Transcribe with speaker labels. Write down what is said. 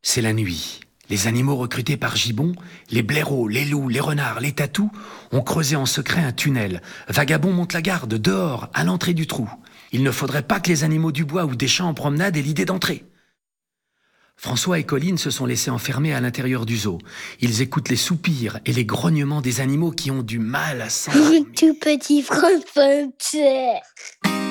Speaker 1: C'est la nuit. Les animaux recrutés par Gibbon, les blaireaux, les loups, les renards, les tatous, ont creusé en secret un tunnel. Vagabond monte la garde, dehors, à l'entrée du trou. Il ne faudrait pas que les animaux du bois ou des champs en promenade aient l'idée d'entrer. François et Colline se sont laissés enfermer à l'intérieur du zoo. Ils écoutent les soupirs et les grognements des animaux qui ont du mal à s'endormir.
Speaker 2: Tout petit François.